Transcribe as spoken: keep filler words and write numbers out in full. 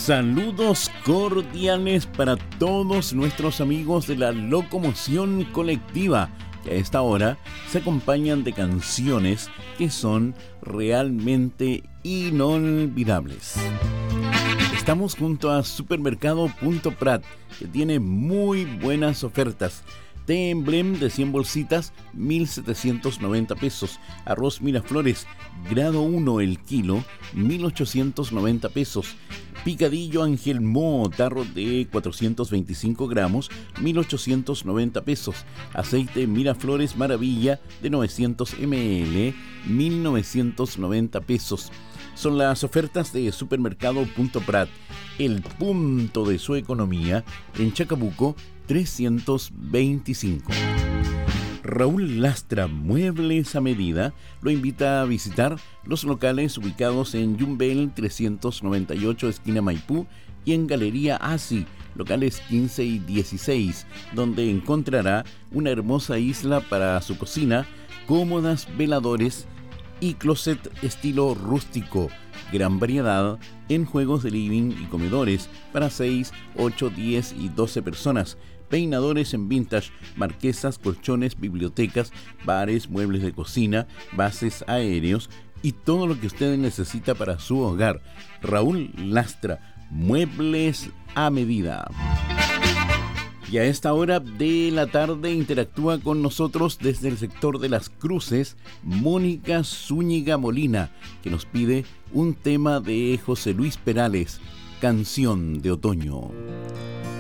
Saludos cordiales para todos nuestros amigos de la locomoción colectiva, que a esta hora se acompañan de canciones que son realmente inolvidables. Estamos junto a Supermercado Punto Prat, que tiene muy buenas ofertas. Té Emblem de cien bolsitas, mil setecientos noventa pesos. Arroz Miraflores, grado uno el kilo, mil ochocientos noventa pesos. Picadillo Ángel Mo, tarro de cuatrocientos veinticinco gramos, mil ochocientos noventa pesos. Aceite Miraflores Maravilla de novecientos mililitros, mil novecientos noventa pesos. Son las ofertas de Supermercado Punto Prat, el punto de su economía en Chacabuco trescientos veinticinco. Raúl Lastra Muebles a Medida lo invita a visitar los locales ubicados en Yumbel trescientos noventa y ocho, esquina Maipú, y en Galería Asi, locales quince y dieciséis, donde encontrará una hermosa isla para su cocina, cómodas veladores y closet estilo rústico. Gran variedad en juegos de living y comedores para seis, ocho, diez y doce personas. Peinadores en vintage, marquesas, colchones, bibliotecas, bares, muebles de cocina, bases aéreos y todo lo que usted necesita para su hogar. Raúl Lastra, Muebles a Medida. Y a esta hora de la tarde interactúa con nosotros desde el sector de Las Cruces Mónica Zúñiga Molina, que nos pide un tema de José Luis Perales, Canción de Otoño.